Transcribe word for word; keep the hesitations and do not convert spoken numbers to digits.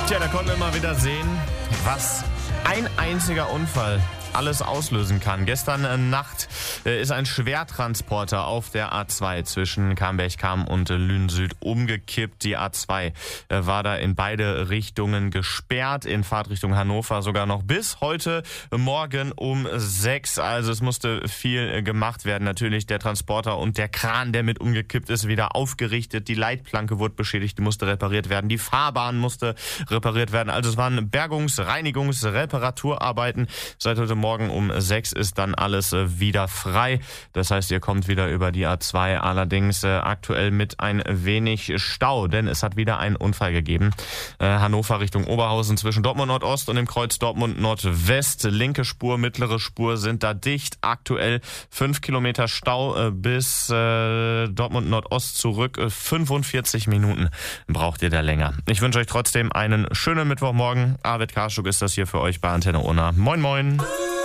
Tja, da konnten wir mal wieder sehen, was ein einziger Unfall alles auslösen kann. Gestern äh, Nacht äh, ist ein Schwertransporter auf der A zwei zwischen Karm-Berchtesgaden und äh, Lünen Süd umgekippt. Die A zwei äh, war da in beide Richtungen gesperrt, in Fahrtrichtung Hannover sogar noch bis heute Morgen um sechs. Also es musste viel äh, gemacht werden. Natürlich der Transporter und der Kran, der mit umgekippt ist, wieder aufgerichtet. Die Leitplanke wurde beschädigt, die musste repariert werden. Die Fahrbahn musste repariert werden. Also es waren Bergungs-, Reinigungs-, Reparaturarbeiten. Seit heute Morgen um sechs ist dann alles äh, wieder frei. Das heißt, ihr kommt wieder über die A zwei, allerdings äh, aktuell mit ein wenig Stau, denn es hat wieder einen Unfall gegeben. Äh, Hannover Richtung Oberhausen zwischen Dortmund Nordost und dem Kreuz Dortmund Nordwest. Linke Spur, mittlere Spur sind da dicht. Aktuell fünf Kilometer Stau äh, bis äh, Dortmund Nordost zurück. Äh, fünfundvierzig Minuten braucht ihr da länger. Ich wünsche euch trotzdem einen schönen Mittwochmorgen. Arvid Karschuk ist das hier für euch bei Antenne Unna. Moin, moin.